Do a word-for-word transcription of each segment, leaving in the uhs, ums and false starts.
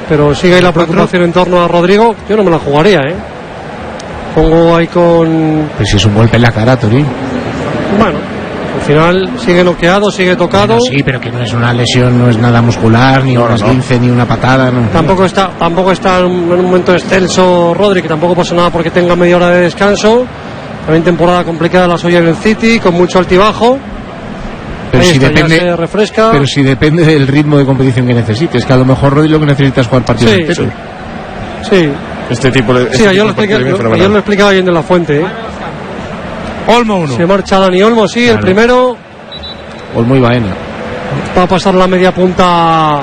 pero sigue ahí la preocupación en torno a Rodrigo. Yo no me la jugaría, ¿eh? Pongo ahí con... Pues si es un golpe en la cara, Turín. Bueno, al final sigue noqueado, sigue tocado. Bueno, sí, pero que no es una lesión, no es nada muscular, ni no, un esguince, no. ni una patada. No, tampoco, está, tampoco está en un momento excelso Rodri, que tampoco pasa nada porque tenga media hora de descanso. También temporada complicada la suya en el City, con mucho altibajo. Pero si, está, depende, se refresca. pero si depende del ritmo de competición que necesites, que a lo mejor Rodri lo que necesita es jugar partidos sí, enteros. Sí. sí. Este tipo de. Sí, este ayer, lo expliqué, yo, ayer lo explicaba bien de la Fuente. ¿eh? Olmo uno. Se marcha Dani Olmo, sí, claro. El primero. Olmo y Baena. Va a pasar la media punta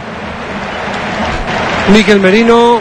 Mikel Merino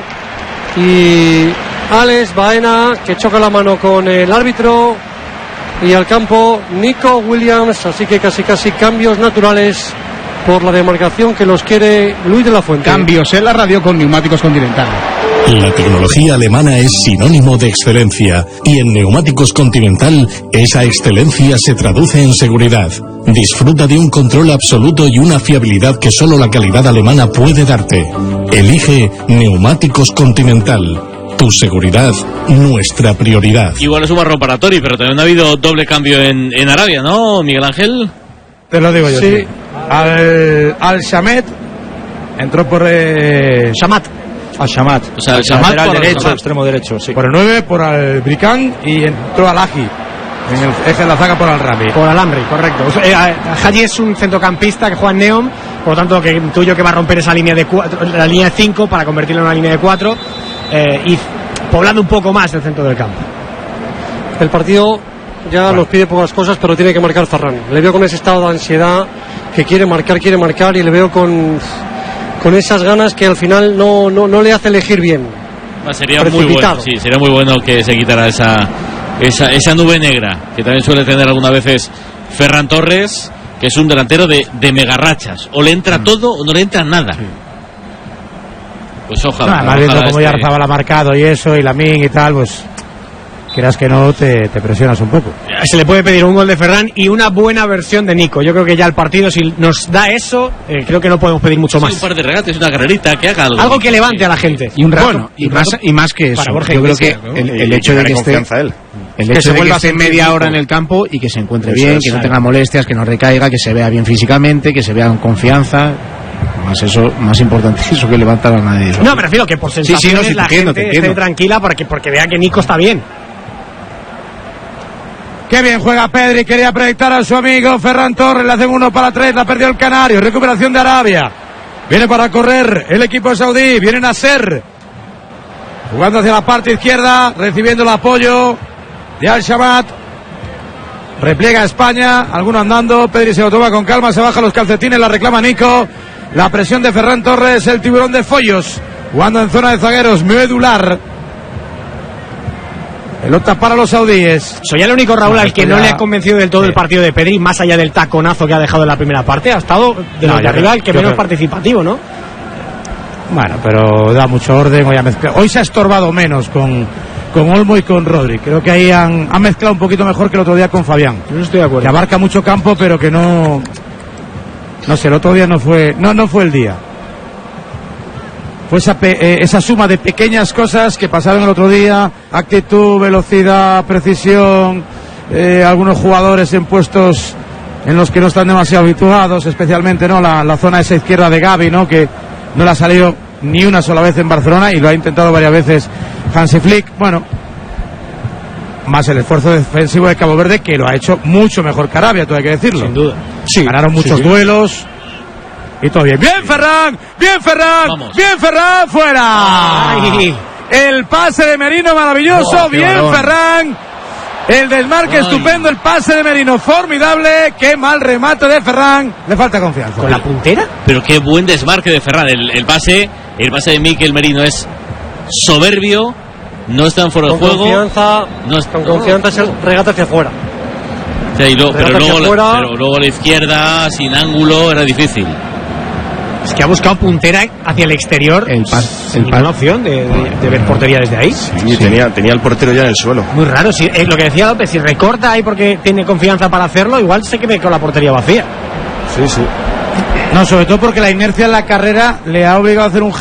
y Alex Baena, que choca la mano con el árbitro, y al campo Nico Williams, así que casi casi cambios naturales por la demarcación que los quiere Luis de la Fuente. Cambios en la radio con Neumáticos Continental. La tecnología alemana es sinónimo de excelencia y en Neumáticos Continental esa excelencia se traduce en seguridad. Disfruta de un control absoluto y una fiabilidad que solo la calidad alemana puede darte. Elige Neumáticos Continental. Tu seguridad, nuestra prioridad. Igual es un marrón para Tori, pero también ha habido doble cambio en, en Arabia, ¿no, Miguel Ángel? Te lo digo yo. Sí. sí. Al, al Shamet entró por eh, Shamat. Al Shamat. O sea, el Shamat al por derecho, Shamat. extremo derecho, sí. Por el nueve, por al Bricán y entró al Aji. En el eje de la zaga por al Rami. Por Alhambri, correcto. O sea, eh, Haji es un centrocampista que juega en Neom, por lo tanto que intuyo que va a romper esa línea de cuatro, la línea de cinco para convertirla en una línea de cuatro eh, y poblando un poco más el centro del campo. El partido ya vale. nos pide pocas cosas, pero tiene que marcar Ferran. Le veo con ese estado de ansiedad que quiere marcar, quiere marcar, y le veo con, con esas ganas que al final no, no, no le hace elegir bien. Ah, sería muy bueno, sí, sería muy bueno que se quitara esa, esa, esa nube negra que también suele tener algunas veces Ferran Torres, que es un delantero de, de megarrachas. O le entra mm. todo o no le entra nada. Sí. Pues ojalá. Más viendo cómo ya Arzabal ha marcado y eso, y Lamine y tal, pues quieras que no, te, te presionas un poco. Se le puede pedir un gol de Ferran y una buena versión de Nico. Yo creo que ya el partido, si nos da eso, eh, creo que no podemos pedir mucho sí, más. Un par de regates, una carrerita, que haga algo. Algo que levante a la gente. Y un rato, bueno, y, más, y más que eso. Para Yo creo que el, el hecho de que esté, él. el hecho de que esté media hora en el campo y que se encuentre eso bien, es, que no tenga molestias, que no recaiga, que se vea bien físicamente, que se vea con confianza. Más eso, más importante eso que levantar a nadie. No, me refiero que por sensaciones sí, sí, no, sí, la entiendo, gente esté tranquila porque, porque vea que Nico está bien. Qué bien juega Pedri, quería proyectar a su amigo Ferran Torres, le hacen uno para tres, la perdió el Canario, recuperación de Arabia. Viene para correr el equipo saudí, viene Nasser, jugando hacia la parte izquierda, recibiendo el apoyo de Al-Shamat. Repliega España, alguno andando, Pedri se lo toma con calma, se baja los calcetines, la reclama Nico. La presión de Ferran Torres, el tiburón de Follos, jugando en zona de zagueros, medular. Pelota para los saudíes. Soy el único, Raúl, al que no le ha convencido del todo sí. el partido de Pedri, más allá del taconazo que ha dejado en la primera parte. Ha estado de los no, de arriba el que menos creo. participativo, ¿no? Bueno, pero da mucho orden. Hoy, ha mezclado. hoy se ha estorbado menos con, con Olmo y con Rodri. Creo que ahí han, han mezclado un poquito mejor que el otro día con Fabián. Yo no estoy de acuerdo. Que abarca mucho campo, pero que no... No sé, el otro día no fue... No, no fue el día. Fue esa, pe, eh, esa suma de pequeñas cosas que pasaron el otro día. Actitud, velocidad, precisión. Eh, algunos jugadores en puestos en los que no están demasiado habituados, especialmente no la, la zona esa izquierda de Gavi, ¿no? Que no le ha salido ni una sola vez en Barcelona y lo ha intentado varias veces Hansi Flick. Bueno, más el esfuerzo defensivo de Cabo Verde, que lo ha hecho mucho mejor que Arabia, todo hay que decirlo. Sin duda. Sí, ganaron muchos sí, sí. duelos y todo bien. ¡Bien, Ferran! ¡Bien, Ferran! Vamos. ¡Bien, Ferran! ¡Fuera! Ay. El pase de Merino maravilloso. Oh, ¡bien, balón. Ferran! El desmarque Ay. estupendo, el pase de Merino formidable. ¡Qué mal remate de Ferran! Le falta confianza. ¿Con la puntera? Pero qué buen desmarque de Ferran. El, el pase el pase de Mikel Merino es soberbio. No está en fuera de juego. Confianza, no es, con confianza es el regate hacia afuera. O sea, y lo, pero, luego la, pero luego a la izquierda, sin ángulo, era difícil. Es que ha buscado puntera hacia el exterior. El pas, el pas. opción de, de, de ver portería desde ahí. Sí, sí. Tenía, tenía el portero ya en el suelo. Muy raro. Si, eh, lo que decía López, si recorta ahí porque tiene confianza para hacerlo, igual se quede con la portería vacía. Sí, sí. No, sobre todo porque la inercia en la carrera le ha obligado a hacer un